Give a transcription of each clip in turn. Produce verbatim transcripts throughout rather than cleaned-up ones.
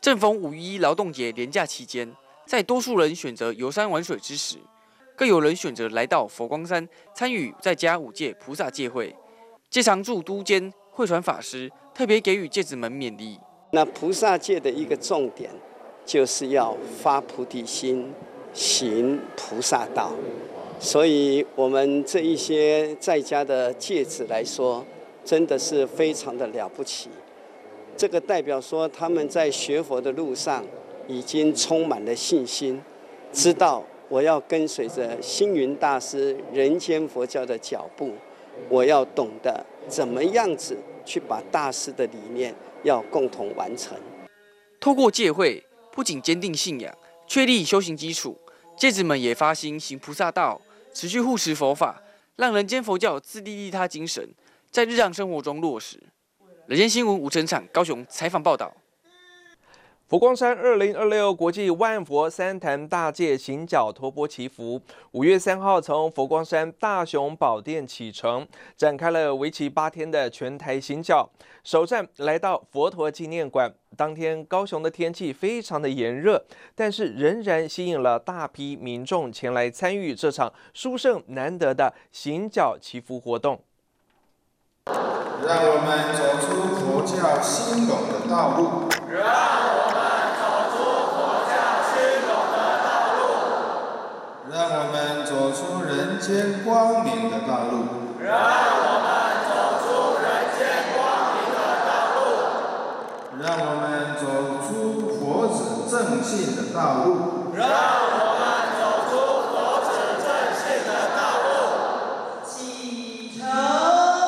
正逢五一劳动节连假期间，在多数人选择游山玩水之时，更有人选择来到佛光山参与在家五戒菩萨戒会。戒常住都监慧传法师特别给予戒子们勉励。 那菩萨戒的一个重点，就是要发菩提心，行菩萨道。所以，我们这一些在家的戒子来说，真的是非常的了不起。这个代表说，他们在学佛的路上已经充满了信心，知道我要跟随着星云大师人间佛教的脚步，我要懂得怎么样子去把大师的理念要共同完成。 透过戒会，不仅坚定信仰，确立修行基础，戒子们也发心行菩萨道，持续护持佛法，让人间佛教自利利他精神在日常生活中落实。人间新闻吴成场高雄采访报道。 佛光山二零二六国际万佛三坛大戒行脚托钵祈福，五月三号从佛光山大雄宝殿启程，展开了为期八天的全台行脚。首站来到佛陀纪念馆。当天高雄的天气非常的炎热，但是仍然吸引了大批民众前来参与这场殊胜难得的行脚祈福活动。 让我们走出佛教兴隆的道路。让我们走出佛教兴隆的道路。让我们走出人间光明的道路。让我们走出人间光明的道路。让我们走出佛子正信的道路。让我们走出佛子正信的道路。启程。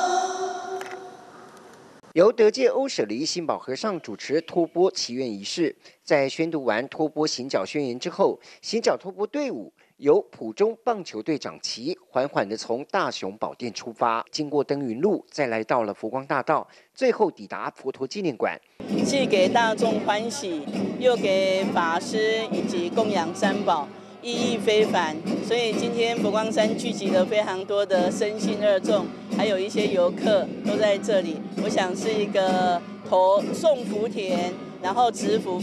由德界欧舍离心保和尚主持托钵祈愿仪式，在宣读完托钵行脚宣言之后，行脚托钵队伍由埔中棒球队长旗缓缓地从大雄宝殿出发，经过登云路，再来到了佛光大道，最后抵达佛陀纪念馆。 既给大众欢喜，又给法师以及供养三宝，意义非凡。所以今天佛光山聚集了非常多的身心二众，还有一些游客都在这里。我想是一个投送福田，然后植福。